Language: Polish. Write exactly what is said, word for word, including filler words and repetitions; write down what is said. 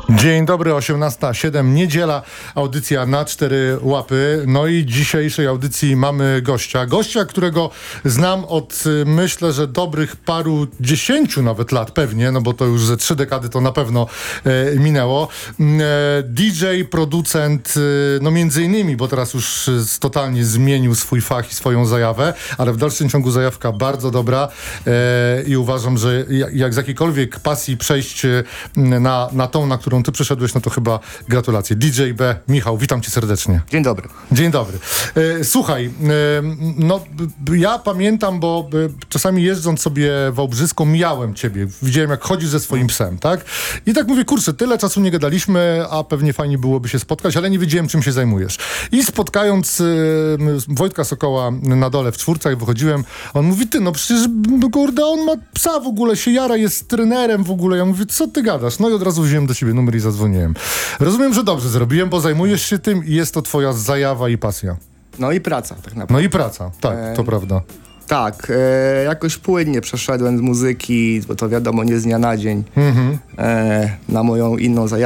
Dzień dobry, osiemnasta siedem, niedziela, audycja na cztery łapy. No i dzisiejszej audycji mamy gościa. Gościa, którego znam od, myślę, że dobrych paru dziesięciu nawet lat pewnie, no bo to już ze trzy dekady to na pewno e, minęło. E, D J, producent, e, no między innymi, bo teraz już e, totalnie zmienił swój fach i swoją zajawę, ale w dalszym ciągu zajawka bardzo dobra e, i uważam, że jak z jakiejkolwiek pasji przejść e, na, na tą, na którą ty przyszedłeś, no to chyba gratulacje. D J B, Michał, witam cię serdecznie. Dzień dobry. Dzień dobry. E, słuchaj, e, no b, ja pamiętam, bo e, czasami jeżdżąc sobie Wałbrzyską mijałem ciebie. Widziałem, jak chodzisz ze swoim psem, tak? I tak mówię, kurczę, tyle czasu nie gadaliśmy, a pewnie fajnie byłoby się spotkać, ale nie wiedziałem, czym się zajmujesz. I spotkając e, Wojtka Sokoła na dole w czwórce, jak wychodziłem, on mówi, ty, no przecież, kurde, on ma psa w ogóle, się jara, jest trenerem w ogóle. Ja mówię, co ty gadasz? No i od razu wziąłem do ciebie numer i zadzwoniłem. Rozumiem, że dobrze zrobiłem, bo zajmujesz się tym i jest to twoja zajawa i pasja. No i praca, tak naprawdę. No i praca, tak, E, to prawda. Tak, e, jakoś płynnie przeszedłem z muzyki, bo to wiadomo, nie z dnia na dzień, Mhm. e, na moją inną zajawę.